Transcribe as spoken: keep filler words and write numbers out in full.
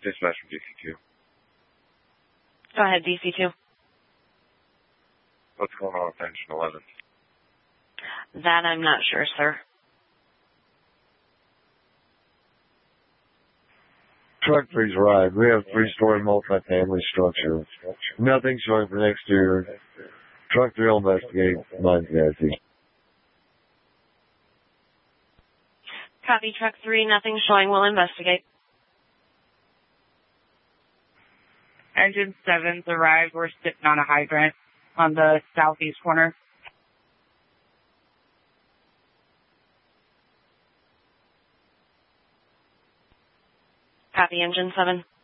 Dispatch from D C two. Go ahead, D C two. What's going on with engine eleven? That I'm not sure, sir. Truck three's arrived. We have three-story multi-family structure. Nothing showing for next year. Truck three will investigate. Mine's Nancy. Copy, truck three. Nothing showing. We'll investigate. Engine seven's arrived. We're sitting on a hydrant on the southeast corner. Copy, engine seven.